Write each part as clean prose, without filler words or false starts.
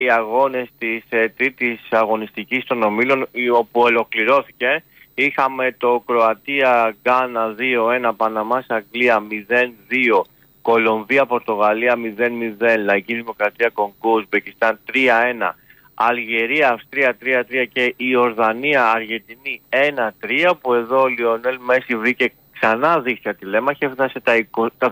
οι αγώνες της τρίτης αγωνιστικής των ομίλων, όπου ολοκληρώθηκε. Είχαμε το Κροατία-Γκάνα 2-1, Παναμάς-Αγγλία 0-2, Κολομβία-Πορτογαλία 0-0, Λαϊκή Δημοκρατία-Κονγκό, Ουσμπεκιστάν 3-1, Αλγερία-Αυστρία 3-3 και η Ορδανία-Αργεντινή 1-3, που εδώ ο Λιονέλ Μέση βρήκε ξανά δίχτυα τηλέμαχη, έφτασε τα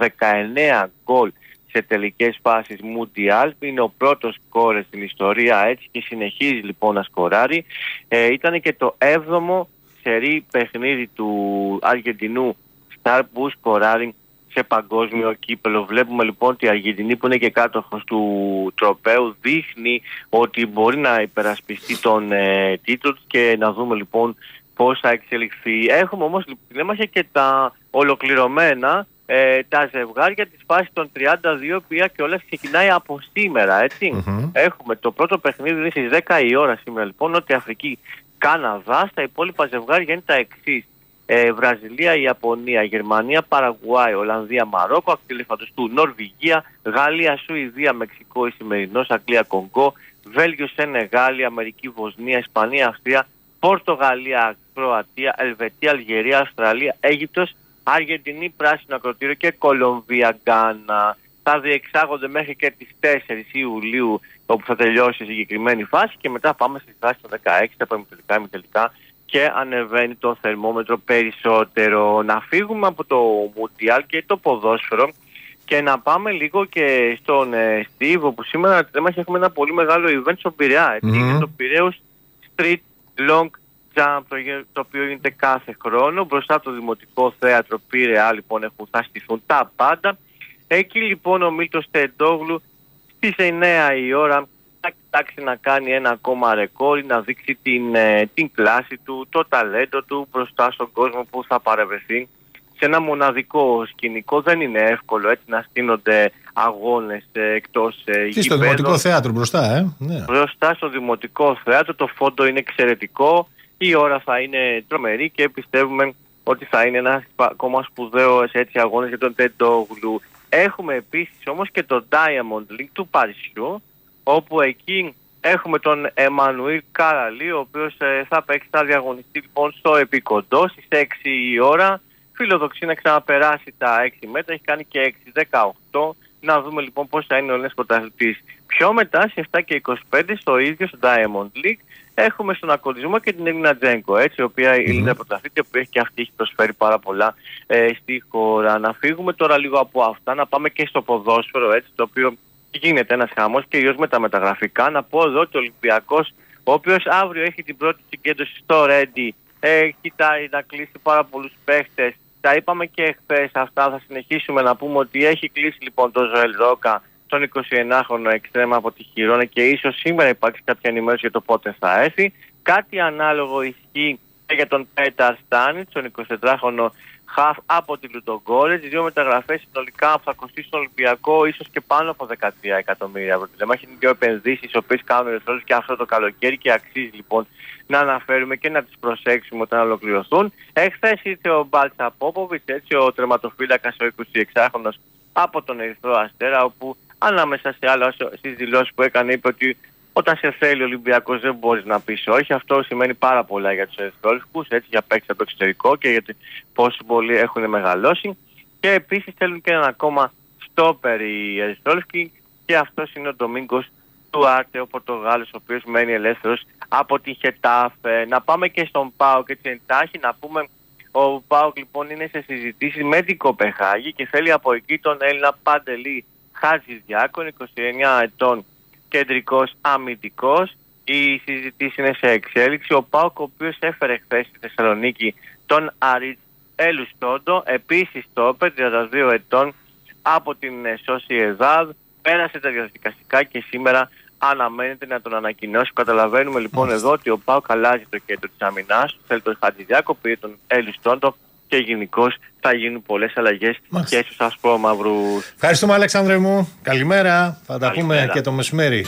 19 γκολ σε τελικές φάσεις Μουντιάλ. Είναι ο πρώτος σκόρερ στην ιστορία έτσι και συνεχίζει λοιπόν να σκοράρει. Ήταν και το 7ο σερί παιχνίδι του Αργεντινού Σταρ που σκοράρει σε παγκόσμιο κύπελο. Βλέπουμε λοιπόν ότι η Αργεντινή, που είναι και κάτοχος του τροπαίου, δείχνει ότι μπορεί να υπερασπιστεί τον τίτλο και να δούμε λοιπόν πώς θα εξελιχθεί. Έχουμε όμως και τα ολοκληρωμένα τα ζευγάρια της φάσης των 32, που και όλα ξεκινάει από σήμερα, έτσι. Έχουμε το πρώτο παιχνίδι στις 10 η ώρα σήμερα λοιπόν, Νότια Αφρική, Καναδά. Τα υπόλοιπα ζευγάρια είναι τα εξής: Βραζιλία, Ιαπωνία, Γερμανία, Παραγουάη, Ολλανδία, Μαρόκο, ακτιλέφαντος του Νορβηγία, Γαλλία, Σουηδία, Μεξικό, Ισημερινός, Αγγλία, Κονγκό, Βέλγιο, Σενεγάλη, Αμερική, Βοσνία, Ισπανία, Αυστρία, Πορτογαλία, Κροατία, Ελβετία, Αλγερία, Αυστραλία, Αίγυπτος, Αργεντινή, Πράσινο Ακροτήριο και Κολομβία, Γκάνα. Θα διεξάγονται μέχρι και τις 4 Ιουλίου, όπου θα τελειώσει η συγκεκριμένη φάση, και μετά πάμε στη φάση των 16, τα προημιτελικά, ημιτελικά, και ανεβαίνει το θερμόμετρο περισσότερο. Να φύγουμε από το Μουντιάλ και το ποδόσφαιρο και να πάμε λίγο και στον Steve, όπου σήμερα έχουμε ένα πολύ μεγάλο event στον Πειραιά. Είναι το Πειραίος Street Long Jump, το οποίο γίνεται κάθε χρόνο μπροστά από το Δημοτικό Θέατρο Πειραιά. Λοιπόν, θα στηθούν τα πάντα. Εκεί λοιπόν ο Μίλτος Τεντόγλου στις 9 η ώρα θα κοιτάξει να κάνει ένα ακόμα ρεκόρ, να δείξει την κλάση του, το ταλέντο του μπροστά στον κόσμο που θα παρευρεθεί σε ένα μοναδικό σκηνικό. Δεν είναι εύκολο έτσι να στείνονται αγώνες εκτός γηπέδων. Στο Δημοτικό Θέατρο μπροστά, ναι. Μπροστά στο Δημοτικό Θέατρο, το φόντο είναι εξαιρετικό, η ώρα θα είναι τρομερή και πιστεύουμε ότι θα είναι ένα ακόμα σπουδαίο έτσι αγώνες για τον Τεντόγλου. Έχουμε επίσης όμως και το Diamond League του Παρισιού, όπου εκεί έχουμε τον Εμμανουήλ Καραλή, ο οποίος θα παίξει, θα διαγωνιστεί λοιπόν στο Επικοντό στις 6 η ώρα. Φιλοδοξεί να ξαναπεράσει τα 6 μέτρα, έχει κάνει και 6-18. Να δούμε λοιπόν πώς θα είναι ο Έλληνας πρωταθλητής. Πιο μετά, στις 7 και 25, στο ίδιο στο Diamond League, έχουμε στον ακολουθισμό και την Έλληνα Τζένκο, έτσι, η οποία η Έλληνα πρωταθλήτρια που έχει και αυτή έχει προσφέρει πάρα πολλά στη χώρα. Να φύγουμε τώρα λίγο από αυτά, να πάμε και στο ποδόσφαιρο, έτσι, το οποίο γίνεται ένας χαμός, κυρίως με τα μεταγραφικά. Να πω εδώ ότι ο Ολυμπιακός, ο οποίος αύριο έχει την πρώτη συγκέντρωση στο Ρέντι, κοιτάει να κλείσει πάρα πολλούς παίχτες. Τα είπαμε και χθες αυτά, θα συνεχίσουμε να πούμε ότι έχει κλείσει λοιπόν το Ζωέλ Ρόκα, τον 29χρονο εξτρέμα από τη Χιρόνα, και ίσως σήμερα υπάρξει κάποια ενημέρωση για το πότε θα έρθει. Κάτι ανάλογο ισχύει και για τον Πέταρ Στάνιτς, τον 24χρονο χαφ από τη Λουτογκόρετς. Δύο μεταγραφές συνολικά που θα κοστίσουν στον Ολυμπιακό ίσως και πάνω από 13 εκατομμύρια ευρώ. Δηλαδή είναι δύο επενδύσεις οι οποίες κάνουν ερθρόλους και αυτό το καλοκαίρι, και αξίζει λοιπόν να αναφέρουμε και να τις προσέξουμε όταν ολοκληρωθούν. Εχθές ήρθε ο Μπάλτσα Πόποβιτς, έτσι, ο τερματοφύλακας, ο 26χρονος από τον Ερυθρό Αστέρα, όπου ανάμεσα σε άλλα στις δηλώσεις που έκανε είπε ότι όταν σε θέλει ο Ολυμπιακός δεν μπορείς να πεις όχι. Αυτό σημαίνει πάρα πολλά για τους ερυθρόλευκους, έτσι, για παίκτες από το εξωτερικό και γιατί πόσοι πολλοί έχουν μεγαλώσει. Και επίσης θέλουν και έναν ακόμα στόπερ οι ερυθρόλευκοι, και αυτός είναι ο Ντομίνγκος του Άρτε, ο Πορτογάλος, ο οποίος μένει ελεύθερος από την Χετάφε. Να πάμε και στον ΠΑΟΚ, έτσι εντάχει, να πούμε ο ΠΑΟΚ λοιπόν είναι σε συζητήσεις με την Κοπεχάγη και θέλει από εκεί τον Έλληνα Παντελή Χατζηδιάκον, 29 ετών, κεντρικός αμυντικός. Η συζήτηση είναι σε εξέλιξη. Ο ΠΑΟΚ, ο οποίος έφερε χθες στη Θεσσαλονίκη τον Αρίτ Ελουστόντο, επίσης στόπερ, 32 ετών, από την Σοσιεδάδ, πέρασε τα διαδικαστικά και σήμερα αναμένεται να τον ανακοινώσει. Καταλαβαίνουμε λοιπόν εδώ ότι ο ΠΑΟΚ αλλάζει το κέντρο της αμυνάς, θέλει τον Χατζηδιάκο, πήρε τον Ελουστόντο, και γενικώς θα γίνουν πολλές αλλαγές και στους ασπρόμαυρους. Ευχαριστούμε, Αλέξανδρε μου. Καλημέρα. Θα τα πούμε και το μεσημέρι.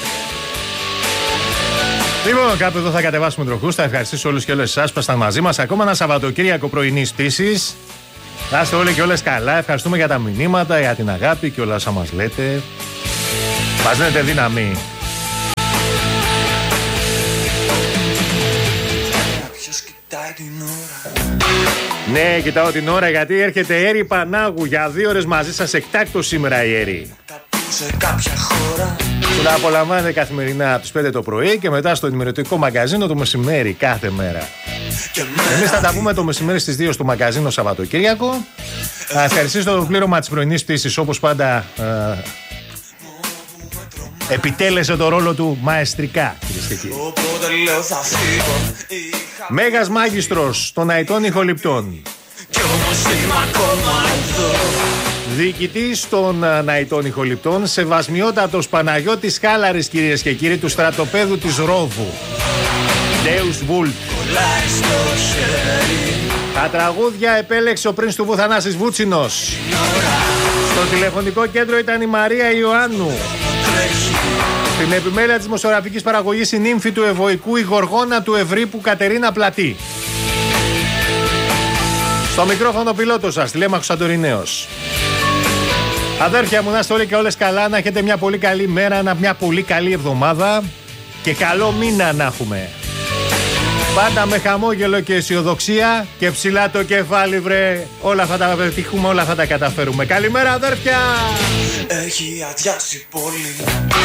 Λοιπόν, κάπου εδώ θα κατεβάσουμε τροχούς. Θα ευχαριστήσω όλους και όλες εσάς που ήσασταν μαζί μας. Ακόμα ένα Σαββατοκύριακο πρωινής πτήσης. Να είστε όλοι και όλες καλά. Ευχαριστούμε για τα μηνύματα, για την αγάπη και όλα όσα μας λέτε. Μας δίνετε δύναμη. Ναι, κοιτάω την ώρα γιατί έρχεται η Έρη Πανάγου για 2 ώρες μαζί σας εκτάκτο σήμερα η Έρη. Που να απολαμβάνετε καθημερινά από τις 5 το πρωί και μετά στο ενημερωτικό μαγκαζίνο το μεσημέρι κάθε μέρα. Εμείς θα τα πούμε το μεσημέρι στις 2 στο μαγκαζίνο Σαββατοκύριακο. Θα ευχαριστήσω το πλήρωμα της πρωινής πτήσης, όπως πάντα επιτέλεσε το ρόλο του μαεστρικά, κυρίες και κύριοι. Μέγας μάγιστρος των αητών ηχοληπτών, διοικητής των ναητών ηχοληπτών, σεβασμιότατος Παναγιώτης Χάλαρης, κυρίες και κύριοι, του στρατοπέδου της Ρόβου, Deus Vult. Τα τραγούδια επέλεξε ο πrince του Βουθανάσης Βούτσινος. Στο τηλεφωνικό κέντρο ήταν η Μαρία Ιωάννου. Στην επιμέλεια της δημοσιογραφικής παραγωγής η νύμφη του Ευωικού, η Γοργόνα του Ευρύπου Κατερίνα Πλατή. Στο μικρόφωνο πιλότο σας, τηλέμαχος Σαντορινέος. Αδέρφια μου, να είστε όλοι και όλες καλά, να έχετε μια πολύ καλή μέρα, μια πολύ καλή εβδομάδα και καλό μήνα να έχουμε. Πάντα με χαμόγελο και αισιοδοξία και ψηλά το κεφάλι, βρε. Όλα θα τα πετύχουμε, όλα θα τα καταφέρουμε. Καλημέρα, αδέρφια! Έχει αδειάσει πολύ.